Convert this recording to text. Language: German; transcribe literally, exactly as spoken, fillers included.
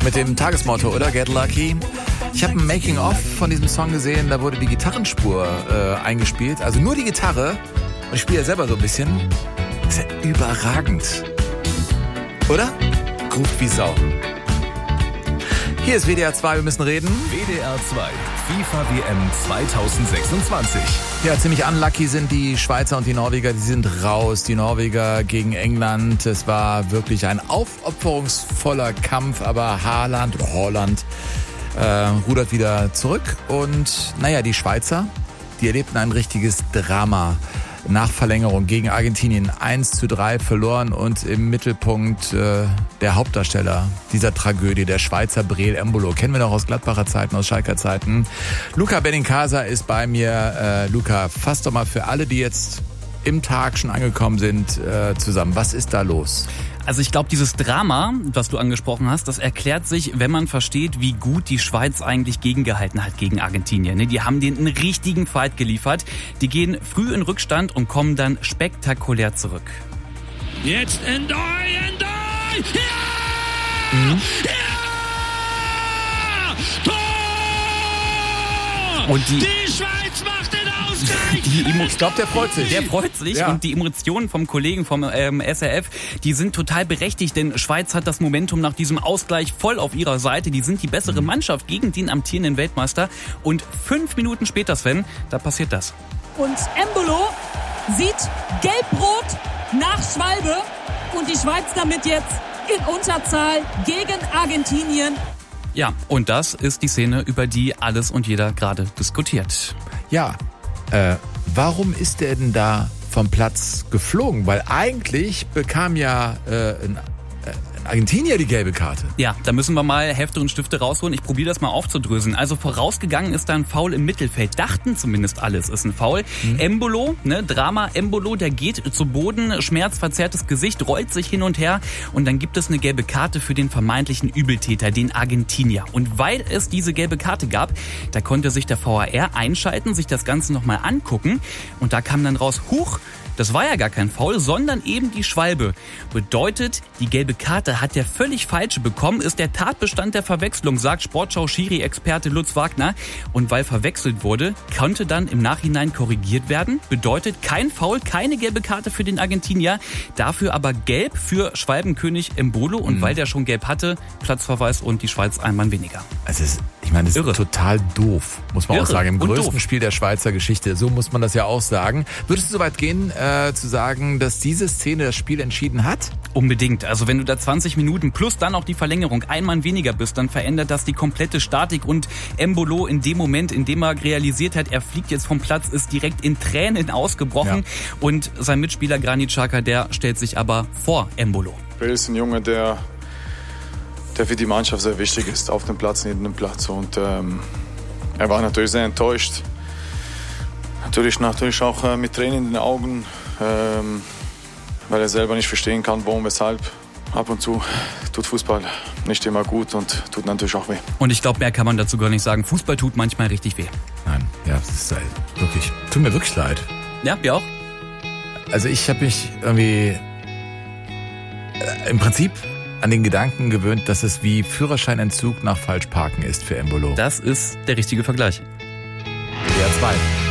Mit dem Tagesmotto, oder? Get Lucky. Ich habe ein Making-of von diesem Song gesehen, da wurde die Gitarrenspur äh, eingespielt. Also nur die Gitarre. Und ich spiele ja selber so ein bisschen. Das ist ja überragend. Oder? Groovt wie Sau. Hier ist W D R zwei, wir müssen reden. W D R zwei, FIFA W M zweitausendsechsundzwanzig. Ja, ziemlich unlucky sind die Schweizer und die Norweger, die sind raus. Die Norweger gegen England. Es war wirklich ein aufopferungsvoller Kampf, aber Haaland oder Holland äh, rudert wieder zurück. Und naja, die Schweizer, die erlebten ein richtiges Drama. Nach Verlängerung gegen Argentinien eins zu drei verloren und im Mittelpunkt äh, der Hauptdarsteller dieser Tragödie, der Schweizer Breel Embolo. Kennen wir noch aus Gladbacher Zeiten, aus Schalker Zeiten. Luca Benincasa ist bei mir. Äh, Luca, fass doch mal für alle, die jetzt im Tag schon angekommen sind, äh, zusammen. Was ist da los? Also ich glaube, dieses Drama, was du angesprochen hast, das erklärt sich, wenn man versteht, wie gut die Schweiz eigentlich gegengehalten hat gegen Argentinien. Die haben denen einen richtigen Fight geliefert. Die gehen früh in Rückstand und kommen dann spektakulär zurück. Jetzt Endoi, Endoi! Ja! Mhm. Ja! Tor! Und die, die Schweiz macht den Ausgleich! Die Emo- Ich glaube, der freut sich. Der freut sich Ja. Und die Emotionen vom Kollegen vom ähm, S R F, die sind total berechtigt, denn Schweiz hat das Momentum nach diesem Ausgleich voll auf ihrer Seite. Die sind die bessere Mannschaft gegen den amtierenden Weltmeister. Und fünf Minuten später, Sven, da passiert das. Und Embolo sieht gelb-rot nach Schwalbe und die Schweiz damit jetzt in Unterzahl gegen Argentinien. Ja, und das ist die Szene, über die alles und jeder gerade diskutiert. Ja, äh, warum ist der denn da vom Platz geflogen? Weil eigentlich bekam ja äh, ein, äh, ein Argentinier die gelbe Karte. Ja, da müssen wir mal Hefte und Stifte rausholen. Ich probiere das mal aufzudröseln. Also vorausgegangen ist da ein Foul im Mittelfeld. Dachten zumindest alles ist ein Foul. Mhm. Embolo, ne, Drama Embolo, der geht zu Boden, schmerzverzerrtes Gesicht, rollt sich hin und her und dann gibt es eine gelbe Karte für den vermeintlichen Übeltäter, den Argentinier. Und weil es diese gelbe Karte gab, da konnte sich der V A R einschalten, sich das Ganze nochmal angucken und da kam dann raus, huch, das war ja gar kein Foul, sondern eben die Schwalbe. Bedeutet, die gelbe Karte hat der völlig falsche bekommen, ist der Tatbestand der Verwechslung, sagt Sportschau-Schiri-Experte Lutz Wagner. Und weil verwechselt wurde, konnte dann im Nachhinein korrigiert werden. Bedeutet, kein Foul, keine gelbe Karte für den Argentinier, dafür aber gelb für Schwalbenkönig Embolo. Und mhm. weil der schon gelb hatte, Platzverweis und die Schweiz ein Mann weniger. Also es, ich meine, es ist total doof, muss man Irre. auch sagen. Im Und größten doof. Spiel der Schweizer Geschichte, so muss man das ja auch sagen. Würdest du so weit gehen, äh, zu sagen, dass diese Szene das Spiel entschieden hat? Unbedingt. Also wenn du da zwanzig Minuten plus dann auch die Verlängerung ein Mann weniger bist, dann verändert das die komplette Statik und Embolo in dem Moment, in dem er realisiert hat, er fliegt jetzt vom Platz, ist direkt in Tränen ausgebrochen ja. und sein Mitspieler Granit Xhaka, der stellt sich aber vor Embolo. Breel ist ein Junge, der, der für die Mannschaft sehr wichtig ist, auf dem Platz, neben dem Platz und ähm, er war natürlich sehr enttäuscht. Natürlich, natürlich auch äh, mit Tränen in den Augen, ähm, weil er selber nicht verstehen kann, warum, weshalb. Ab und zu tut Fußball nicht immer gut und tut natürlich auch weh. Und ich glaube, mehr kann man dazu gar nicht sagen. Fußball tut manchmal richtig weh. Nein, ja, das ist halt wirklich, tut mir wirklich leid. Ja, wir auch. Also ich habe mich irgendwie äh, im Prinzip an den Gedanken gewöhnt, dass es wie Führerscheinentzug nach Falschparken ist für Embolo. Das ist der richtige Vergleich. W D R zwei.